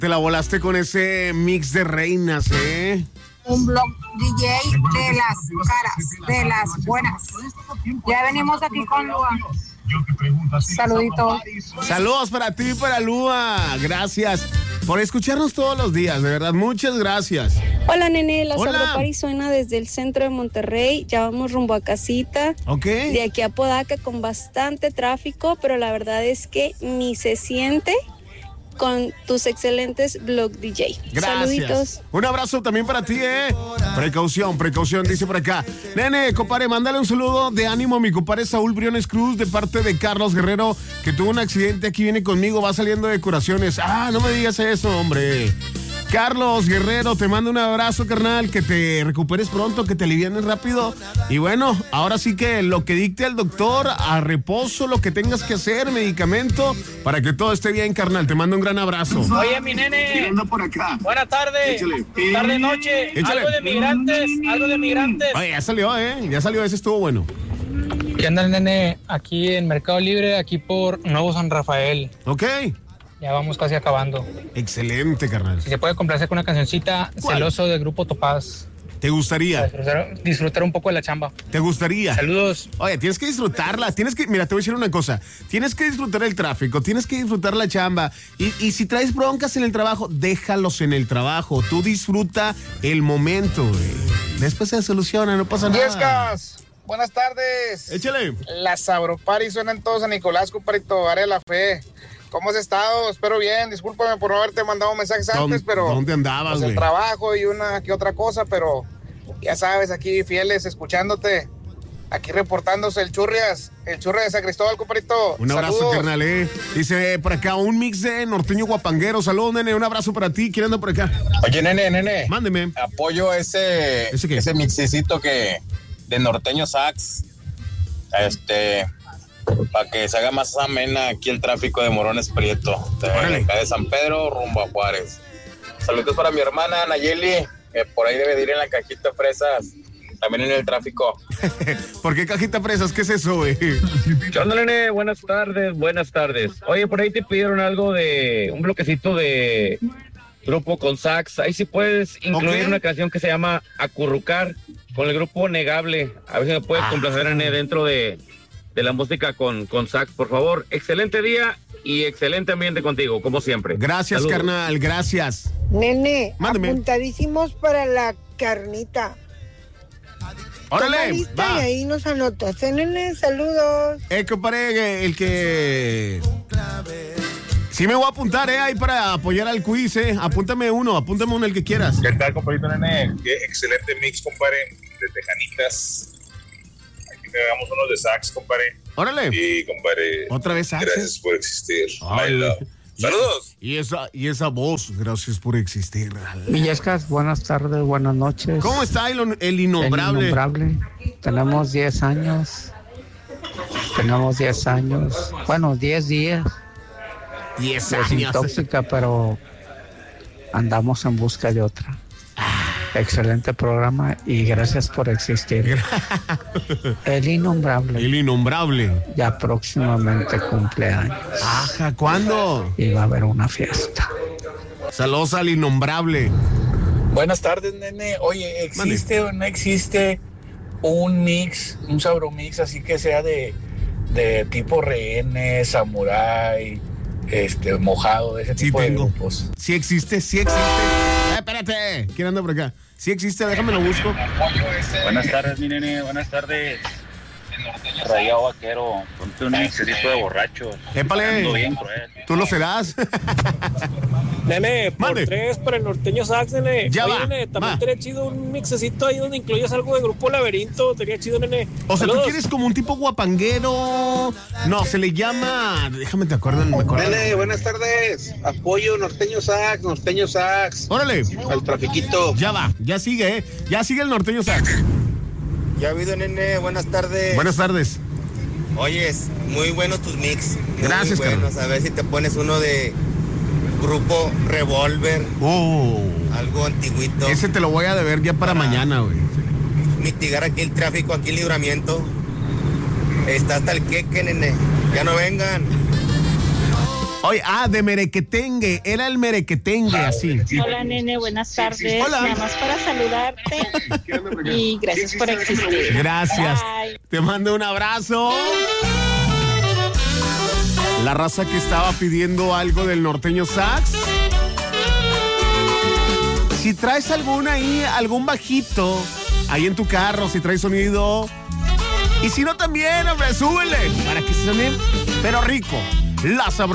Te la volaste con ese mix de reinas, ¿eh? Un blog DJ de las caras, de las buenas. Ya venimos aquí con Lua. Saluditos. Saludos para ti, para Lua. Gracias por escucharnos todos los días, de verdad, muchas gracias. Hola, nene, la Hola. Sabropari suena desde el centro de Monterrey. Ya vamos rumbo a casita. Ok. De aquí a Podaca con bastante tráfico, pero la verdad es que ni se siente con tus excelentes blog DJ. Gracias. Saluditos. Un abrazo también para ti, ¿eh? Precaución, dice por acá. Nene, compadre, mándale un saludo de ánimo a mi compadre Saúl Briones Cruz de parte de Carlos Guerrero, que tuvo un accidente, aquí viene conmigo, va saliendo de curaciones. Ah, no me digas eso, hombre. Carlos Guerrero, te mando un abrazo, carnal, que te recuperes pronto, que te alivianes rápido. Y bueno, ahora sí que lo que dicte el doctor, a reposo, lo que tengas que hacer, medicamento, para que todo esté bien, carnal. Te mando un gran abrazo. Oye, mi nene. Por acá. Buenas tardes. Échale. Tarde, noche. Échale. Algo de migrantes. Oye, ya salió, ese estuvo bueno. ¿Qué onda, nene? Aquí en Mercado Libre, aquí por Nuevo San Rafael. Ok. Ya vamos casi acabando. Excelente, carnal. Si se puede complacer con una cancioncita, ¿Cuál? Celoso del Grupo Topaz. ¿Te gustaría? Disfrutar un poco de la chamba. ¿Te gustaría? Saludos. Oye, tienes que disfrutarla, mira, te voy a decir una cosa, tienes que disfrutar el tráfico, tienes que disfrutar la chamba, y si traes broncas en el trabajo, déjalos en el trabajo, tú disfruta el momento, güey. Después se soluciona, no pasa nada. Yescas, buenas tardes. Échale. La Sabropari suena en todo San Nicolás, compadrito, área de la fe. ¿Cómo has estado? Espero bien. Discúlpame por no haberte mandado mensajes antes, pero... ¿Dónde andabas, pues, güey? el trabajo y una que otra cosa, pero ya sabes, aquí fieles, escuchándote. Aquí reportándose el Churrias de San Cristóbal, compadrito. Un abrazo, Saludos. carnal, Dice por acá, un mix de norteño guapanguero. Saludos, nene, un abrazo para ti. ¿Quién anda por acá? Oye, nene. Mándeme. Apoyo ese mixicito de norteño sax. Para que se haga más amena aquí el tráfico de Morones Prieto. De acá de San Pedro rumbo a Juárez. Saludos para mi hermana Nayeli, que por ahí debe de ir en la cajita de fresas. También en el tráfico. ¿Por qué cajita fresas? ¿Qué es eso, güey? ¿Qué onda, nene? Buenas tardes. Oye, por ahí te pidieron algo de un bloquecito de grupo con sax. Ahí sí puedes incluir una canción que se llama Acurrucar con el grupo Negable. A ver si me puedes complacer, nene, dentro de la música con sax, por favor. Excelente día y excelente ambiente contigo, como siempre. Gracias, Saludos. carnal, gracias. Nene, Mándame. apuntadísimos para la carnita. Órale, Toma lista va. y ahí nos anotas, nene, saludos. Compadre, el que... Sí me voy a apuntar, ahí para apoyar al quiz, Apúntame uno el que quieras. ¿Qué tal, compadrito, nene? Qué excelente mix, compadre, de tejanitas. Aquí te hagamos unos de sax, compadre. Órale. Y, compadre, otra vez sax. gracias por existir. Ay, My love. Saludos. Y esa voz, gracias por existir. Villescas, buenas tardes, buenas noches. ¿Cómo está el innombrable? El innombrable. Tenemos 10 años. Bueno, 10 días. 10 años. Desintóxica, pero andamos en busca de otra. Excelente programa y gracias por existir. El innombrable. Ya próximamente cumpleaños. Ajá, ¿cuándo? Y va a haber una fiesta. Saludos al innombrable. Buenas tardes, nene. Oye, ¿existe o no existe un mix, un sabromix así que sea de tipo rehenes, samurái, mojado, de ese tipo de grupos? Sí existe. Espérate, ¿quién anda por acá? Sí existe, déjame lo busco. Buenas tardes, mi nene, buenas tardes. Rayado vaquero, ponte un mixecito de borrachos. Épale, Ando bien cruel. tú lo serás. Nene, por 3 para el norteño sax, nene. Ya Oye, va, nene, también va. estaría chido un mixecito ahí donde incluyas algo de Grupo Laberinto. Estaría chido, nene. O sea, Saludos. tú quieres como un tipo guapanguero. No, se le llama. Déjame te acuerdo. Nene, buenas tardes. Apoyo norteño sax. Órale. Al trafiquito. Ya va, ya sigue, Ya sigue el norteño sax. Ya ha habido, nene, buenas tardes. Buenas tardes. Oyes, muy buenos tus mix. Gracias, muy buenos. A ver si te pones uno de Grupo Revolver. Algo antiguito. Ese te lo voy a deber ya para mañana, güey. Mitigar aquí el tráfico, aquí el Libramiento. Está hasta el queque, nene. Ya no vengan. Oye, de merequetengue. Era el merequetengue, así. Hola, nene, buenas tardes. Hola. Nada más para saludarte y gracias por existir. Gracias. Bye. Te mando un abrazo. La raza que estaba pidiendo algo del norteño sax. Si traes algún bajito ahí en tu carro, si traes sonido. Y si no también, hombre, súbele para que se suene, pero rico. La